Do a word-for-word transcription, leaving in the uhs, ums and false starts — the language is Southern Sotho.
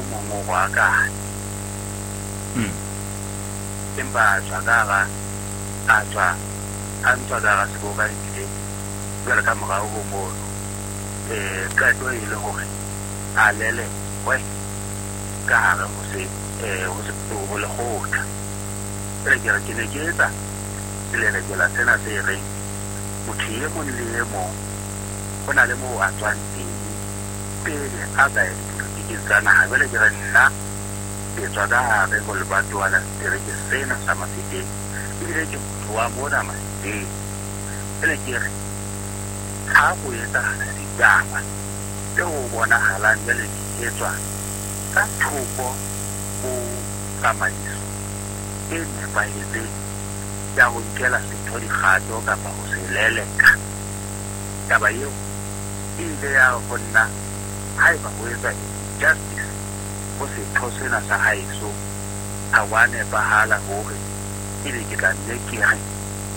mong wa ka Mm. empa tswa ka ga a tswa a ntwa ka ga seboka ile jwale ka morao ho moo eh qeto e le hore a lele we ka hare ho se eh ho se ho le kgotla re ke re ke ne ke etsa le ke la tsena se re motho e mong le e mong go na le moo a tswang teng pele a ka ke tsana ha bele ke re nna ke tswa ka hare ho lebatowa la setereke sena sa Mafikeng ebile ke motho wa mona Mafikeng bele ke re ha go etsahala ditaba tseo bonahalang jwale di etswa ka thoko ho tsamaiso e nepahetseng ya ho nkela setho dikgato kapa ho se leleka taba eo e ile ya ho nna haeba ho etsa justice ho setho sena sa haeso ha wa nepahala hore e be ke tla nne ke re